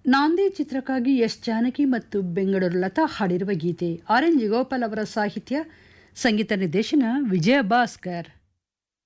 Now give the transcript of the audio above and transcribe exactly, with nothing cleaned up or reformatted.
ನಾಂದಿ ಚಿತ್ರಕ್ಕಾಗಿ ಎಸ್ ಜಾನಕಿ ಮತ್ತು ಬೆಂಗಳೂರು ಲತಾ ಹಾಡಿರುವ ಗೀತೆ. ಆರ್ ಎನ್ ಜಗೋಪಾಲ್ ಅವರ ಸಾಹಿತ್ಯ, ಸಂಗೀತ ನಿರ್ದೇಶನ ವಿಜಯ ಭಾಸ್ಕರ್.